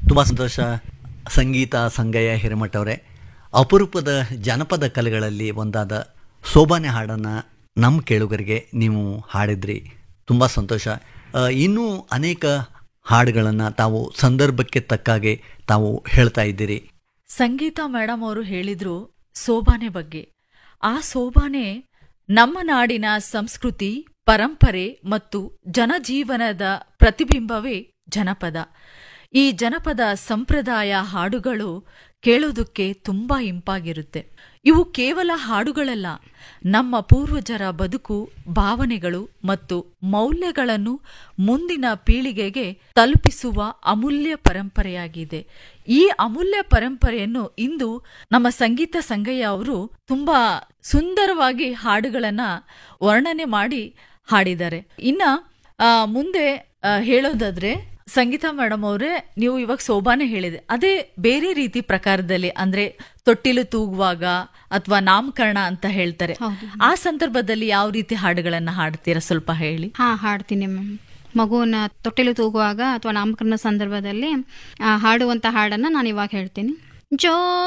ತುಂಬ ಸಂತೋಷ. ಸಂಗೀತ ಸಂಗಯ್ಯ ಹಿರೇಮಠ ಅವರೇ, ಅಪರೂಪದ ಜನಪದ ಕಲೆಗಳಲ್ಲಿ ಒಂದಾದ ಸೋಬಾನೆ ಹಾಡನ್ನು ನಮ್ಮ ಕೇಳುಗರಿಗೆ ನೀವು ಹಾಡಿದ್ರಿ. ತುಂಬ ಸಂತೋಷ. ಇನ್ನೂ ಅನೇಕ ಹಾಡುಗಳನ್ನು ತಾವು ಸಂದರ್ಭಕ್ಕೆ ತಕ್ಕಾಗೆ ತಾವು ಹೇಳ್ತಾ ಇದ್ದೀರಿ. ಸಂಗೀತ ಮೇಡಮ್ ಅವರು ಹೇಳಿದ್ರು ಸೋಬಾನೆ ಬಗ್ಗೆ. ಆ ಸೋಬಾನೆ ನಮ್ಮ ನಾಡಿನ ಸಂಸ್ಕೃತಿ, ಪರಂಪರೆ ಮತ್ತು ಜನಜೀವನದ ಪ್ರತಿಬಿಂಬವೇ ಜನಪದ. ಈ ಜನಪದ ಸಂಪ್ರದಾಯ ಹಾಡುಗಳು ಕೇಳೋದಕ್ಕೆ ತುಂಬಾ ಇಂಪಾಗಿರುತ್ತೆ. ಇವು ಕೇವಲ ಹಾಡುಗಳಲ್ಲ, ನಮ್ಮ ಪೂರ್ವಜರ ಬದುಕು, ಭಾವನೆಗಳು ಮತ್ತು ಮೌಲ್ಯಗಳನ್ನು ಮುಂದಿನ ಪೀಳಿಗೆಗೆ ತಲುಪಿಸುವ ಅಮೂಲ್ಯ ಪರಂಪರೆಯಾಗಿದೆ. ಈ ಅಮೂಲ್ಯ ಪರಂಪರೆಯನ್ನು ಇಂದು ನಮ್ಮ ಸಂಗೀತ ಸಂಗಯ್ಯ ಅವರು ತುಂಬಾ ಸುಂದರವಾಗಿ ಹಾಡುಗಳನ್ನ ವರ್ಣನೆ ಮಾಡಿ ಹಾಡಿದ್ದಾರೆ. ಇನ್ನ ಮುಂದೆ ಹೇಳೋದಾದ್ರೆ, ಸಂಗೀತ ಮೇಡಮ್ ಅವರೇ, ನೀವು ಇವಾಗ ಸೋಬಾನೆ ಹೇಳಿದೆ, ಅದೇ ಬೇರೆ ರೀತಿ ಪ್ರಕಾರದಲ್ಲಿ, ಅಂದ್ರೆ ತೊಟ್ಟಿಲು ತೂಗುವಾಗ ಅಥವಾ ನಾಮಕರಣ ಅಂತ ಹೇಳ್ತಾರೆ, ಆ ಸಂದರ್ಭದಲ್ಲಿ ಯಾವ ರೀತಿ ಹಾಡುಗಳನ್ನ ಹಾಡ್ತೀರಾ ಸ್ವಲ್ಪ ಹೇಳಿ. ಹಾಡ್ತೀನಿ ಮ್ಯಾಮ್. ಮಗುವನ್ನ ತೊಟ್ಟಿಲು ತೂಗುವಾಗ ಅಥವಾ ನಾಮಕರಣ ಸಂದರ್ಭದಲ್ಲಿ ಹಾಡುವಂತ ಹಾಡನ್ನ ನಾನು ಇವಾಗ ಹೇಳ್ತೀನಿ. ಜೋ